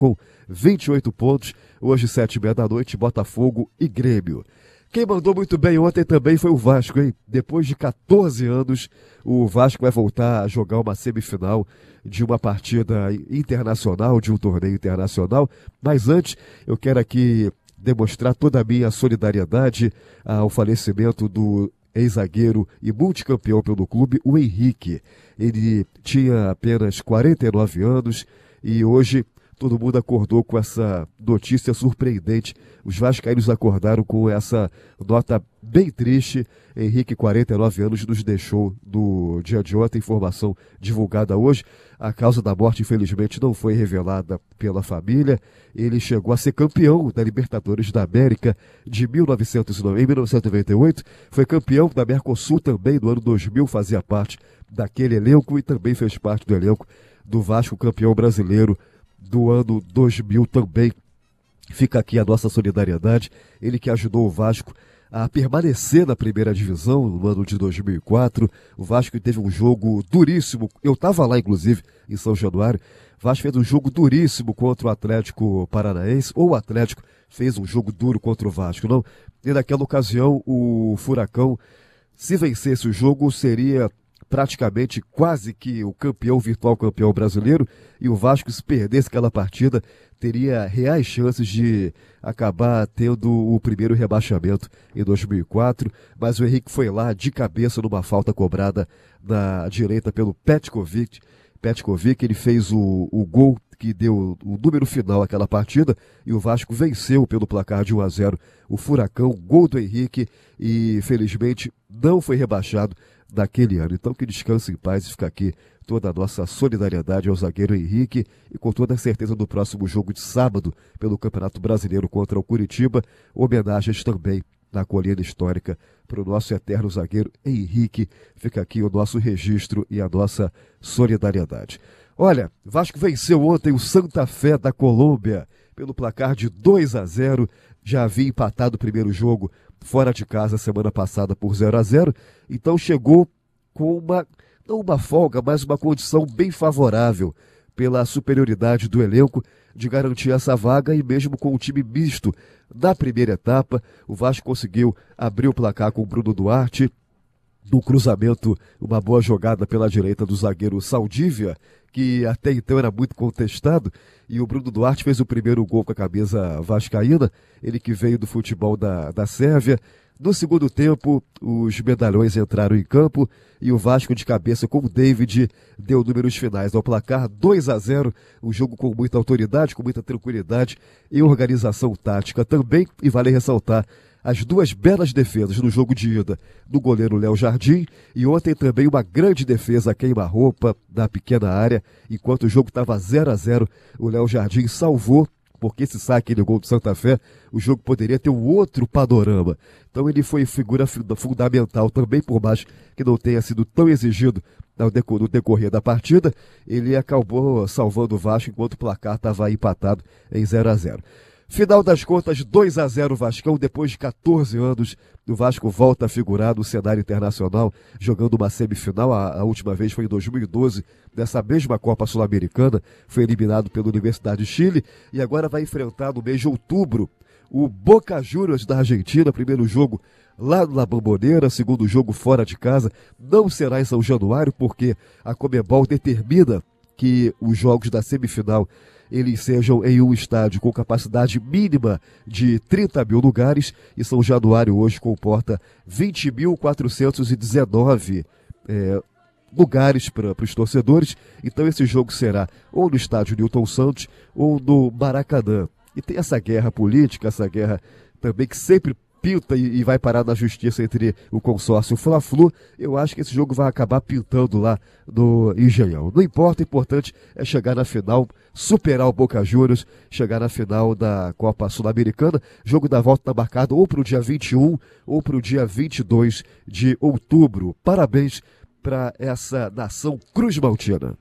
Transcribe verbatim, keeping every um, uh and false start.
com vinte e oito pontos. Hoje, sete e meia da noite, Botafogo e Grêmio. Quem mandou muito bem ontem também foi o Vasco, hein? Depois de quatorze anos, o Vasco vai voltar a jogar uma semifinal de uma partida internacional, de um torneio internacional. Mas antes, eu quero aqui demonstrar toda a minha solidariedade ao falecimento do ex-zagueiro e multicampeão pelo clube, o Henrique. Ele tinha apenas quarenta e nove anos e hoje todo mundo acordou com essa notícia surpreendente. Os vascaínos acordaram com essa nota bem triste. Henrique, quarenta e nove anos, nos deixou no dia de ontem. Informação divulgada hoje. A causa da morte, infelizmente, não foi revelada pela família. Ele chegou a ser campeão da Libertadores da América de mil novecentos e noventa e oito. Foi campeão da Mercosul também no ano dois mil, fazia parte daquele elenco e também fez parte do elenco do Vasco, campeão brasileiro do ano dois mil também. Fica aqui a nossa solidariedade. Ele que ajudou o Vasco a permanecer na primeira divisão no ano de dois mil e quatro. O Vasco teve um jogo duríssimo. Eu estava lá, inclusive, em São Januário. O Vasco fez um jogo duríssimo contra o Atlético Paranaense. Ou o Atlético fez um jogo duro contra o Vasco, não? E naquela ocasião, o Furacão, se vencesse o jogo, seria praticamente quase que o campeão, virtual campeão brasileiro, e o Vasco, se perdesse aquela partida, teria reais chances de acabar tendo o primeiro rebaixamento em dois mil e quatro, mas o Henrique foi lá de cabeça numa falta cobrada na direita pelo Petkovic. Petkovic, ele fez o, o gol que deu o número final àquela partida, e o Vasco venceu pelo placar de um a zero o Furacão, gol do Henrique, e felizmente não foi rebaixado daquele ano. Então que descanse em paz, e fica aqui toda a nossa solidariedade ao zagueiro Henrique, e com toda a certeza do próximo jogo de sábado pelo Campeonato Brasileiro contra o Curitiba, homenagens também na colina histórica para o nosso eterno zagueiro Henrique. Fica aqui o nosso registro e a nossa solidariedade. Olha, Vasco venceu ontem o Santa Fé da Colômbia pelo placar de dois a zero. Já havia empatado o primeiro jogo fora de casa semana passada por zero a zero. Então chegou com uma, não uma folga, mas uma condição bem favorável pela superioridade do elenco de garantir essa vaga, e mesmo com o time misto na primeira etapa, o Vasco conseguiu abrir o placar com o Bruno Duarte. No cruzamento, uma boa jogada pela direita do zagueiro Saldívia, que até então era muito contestado, e o Bruno Duarte fez o primeiro gol com a camisa vascaína, ele que veio do futebol da, da Sérvia. No segundo tempo, os medalhões entraram em campo e o Vasco, de cabeça com o David, deu números finais ao placar dois a zero, um jogo com muita autoridade, com muita tranquilidade e organização tática também. E vale ressaltar as duas belas defesas no jogo de ida do goleiro Léo Jardim, e ontem também uma grande defesa a queima-roupa da pequena área. Enquanto o jogo estava zero a zero, o Léo Jardim salvou, porque se sai aquele gol do Santa Fé, o jogo poderia ter um outro panorama. Então ele foi figura fundamental também, por mais que não tenha sido tão exigido no decorrer da partida. Ele acabou salvando o Vasco enquanto o placar estava empatado em zero a zero. Final das contas, dois a zero Vascão. Depois de quatorze anos, o Vasco volta a figurar no cenário internacional, jogando uma semifinal. A, a última vez foi em dois mil e doze, nessa mesma Copa Sul-Americana. Foi eliminado pela Universidade de Chile e agora vai enfrentar no mês de outubro o Boca Juniors da Argentina. Primeiro jogo lá na Bombonera, segundo jogo fora de casa. Não será em São Januário, porque a Conmebol determina que os jogos da semifinal eles sejam em um estádio com capacidade mínima de trinta mil lugares, e São Januário hoje comporta vinte mil quatrocentos e dezenove é, lugares para os torcedores. Então esse jogo será ou no estádio Newton Santos ou no Maracanã. E tem essa guerra política, essa guerra também que sempre pinta e vai parar na justiça entre o consórcio Fla-Flu. Eu acho que esse jogo vai acabar pintando lá no Engenhão. Não importa, o importante é chegar na final, superar o Boca Juniors, chegar na final da Copa Sul-Americana. Jogo da volta está marcado ou para o dia vinte e um ou para o dia vinte e dois de outubro. Parabéns para essa nação cruz-maltina.